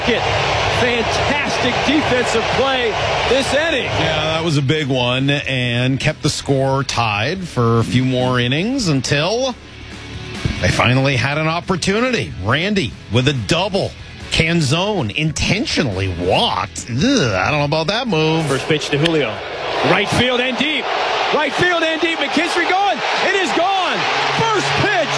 Fantastic defensive play this inning. Yeah, that was a big one and kept the score tied for a few more innings until they finally had an opportunity. Randy with a double. Canzone intentionally walked. Ugh, I don't know about that move. First pitch to Julio. Right field and deep. Right field and deep. McKinstry going. It is gone. First pitch.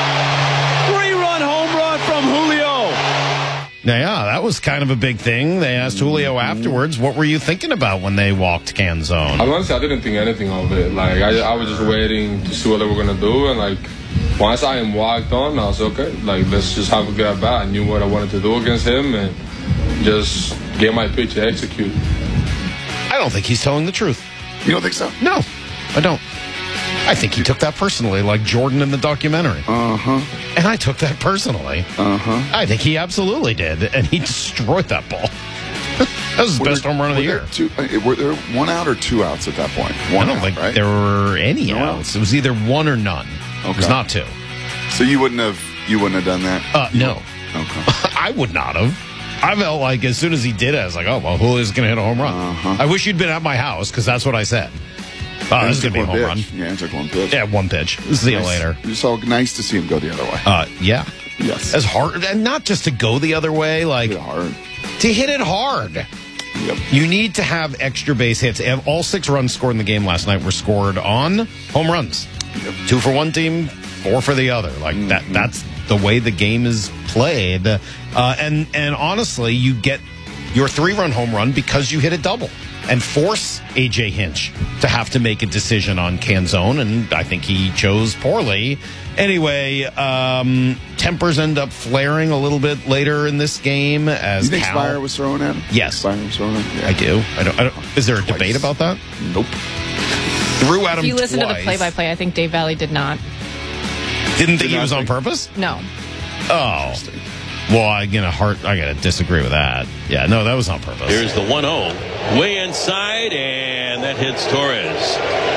3-run home run from Julio. Now, yeah, that was kind of a big thing. They asked Julio afterwards, what were you thinking about when they walked Canzone? Honestly, I didn't think anything of it. Like, I was just waiting to see what they were going to do. And, like, once I walked on, I was okay. Like, let's just have a good at-bat. I knew what I wanted to do against him and just get my pitch to execute. I don't think he's telling the truth. You don't think so? No, I don't. I think he took that personally, like Jordan in the documentary. And I took that personally. I think he absolutely did, and he destroyed that ball. That was his best home run of the year. Were there 1 out or 2 outs at that point? I don't think there were any outs. It was either 1 or none. Okay. It was not 2. So you wouldn't have done that? No. Okay. I would not have. I felt like as soon as he did it, I was like, oh, well, Julio's going to hit a home run. I wish you'd been at my house, because that's what I said. Oh, this is going to be a home run. Yeah, it took 1 pitch. Yeah, 1 pitch. See you later. It's so nice to see him go the other way. Yeah. Yes. As hard, and not just to go the other way, like Hit it hard. to hit it hard. Yep. You need to have extra base hits. And all 6 runs scored in the game last night were scored on home runs. Yep. 2 for one team, 4 for the other. Like that's the way the game is played. And honestly, you get your 3-run home run because you hit a double and force A.J. Hinch to have to make a decision on Canzone, and I think he chose poorly. Anyway, tempers end up flaring a little bit later in this game. As You think Cal, Spire was throwing at him? Yes. Spire was throwing at him? Yeah. I do. I don't. Is there a debate about that? Nope. Threw at him If you listen to the twice. play-by-play, I think Dave Valley did not. Didn't think he was on purpose? No. Oh. Well, I gotta disagree with that. Yeah, no, that was on purpose. Here's the 1-0. Way inside, and that hits Torres.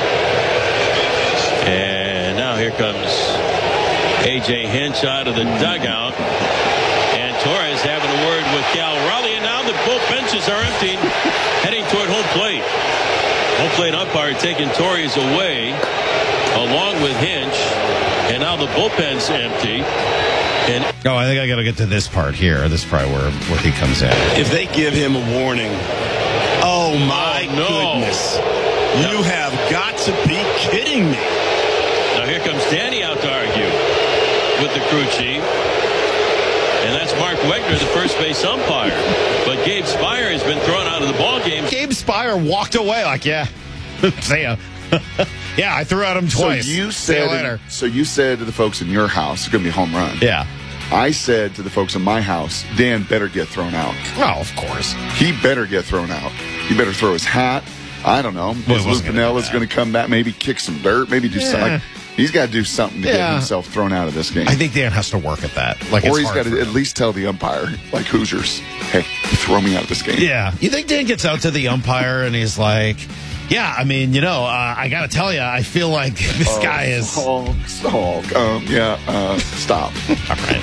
And now here comes A.J. Hinch out of the dugout. And Torres having a word with Cal Raleigh. And now the both benches are emptied, heading toward home plate. Home plate umpire taking Torres away, along with Hinch. And now the bullpen's empty. And I think I got to get to this part here. This is probably where he comes in. If they give him a warning, oh my goodness. You have got to be kidding me. Now here comes Danny out to argue with the crew chief. And that's Mark Wegner, the first base umpire. But Gabe Spire has been thrown out of the ball game. Gabe Spire walked away like, yeah, see ya. Yeah, I threw at him twice. So you See you said, later. So you said to the folks in your house, it's going to be a home run. Yeah. I said to the folks in my house, Dan better get thrown out. Oh, of course. He better get thrown out. He better throw his hat. I don't know. Well, he wasn't gonna do Lupinella's that. going to come back, maybe kick some dirt, maybe do something. Like, he's got to do something to get himself thrown out of this game. I think Dan has to work at that. Like, Or it's he's hard got for to him. at least tell the umpire, like Hoosiers, hey, throw me out of this game. Yeah. You think Dan gets out to the umpire and he's like, yeah, I mean, I got to tell you, I feel like this guy is... Stop. All right.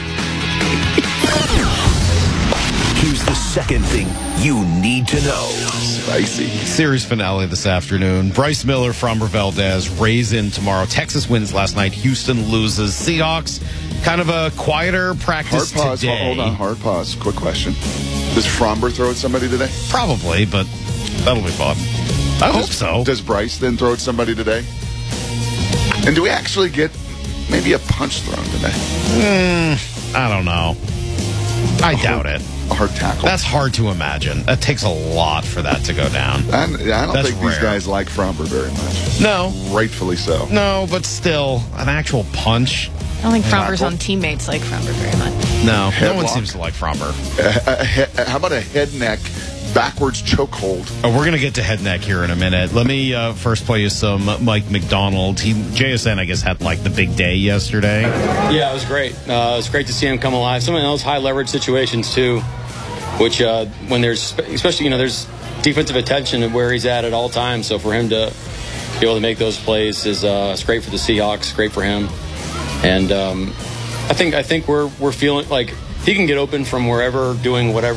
Here's the second thing you need to know. Spicy. Series finale this afternoon. Bryce Miller, Framber Valdez, Rays in tomorrow. Texas wins last night. Houston loses. Seahawks, kind of a quieter practice Hard pause. today. Hold on. Hard pause. Quick question. Does Framber throw at somebody today? Probably, but that'll be fun. I hope so. Does Bryce then throw at somebody today? And do we actually get maybe a punch thrown today? I don't know. I doubt it. A hard tackle. That's hard to imagine. That takes a lot for that to go down. I don't That's think these rare. guys like Framber very much. No. Rightfully so. No, but still, an actual punch? I don't think Fromber's own teammates like Fromber very much. No. No one Headlock. seems to like Fromber. How about a head neck backwards chokehold? Oh, we're going to get to head neck here in a minute. Let me first play you some Mike McDonald. JSN, I guess, had like the big day yesterday. Yeah, it was great. It was great to see him come alive. Some of those high leverage situations too, which when there's, especially, there's defensive attention where he's at all times. So for him to be able to make those plays is great for the Seahawks, great for him. And I think we're feeling like he can get open from wherever, doing whatever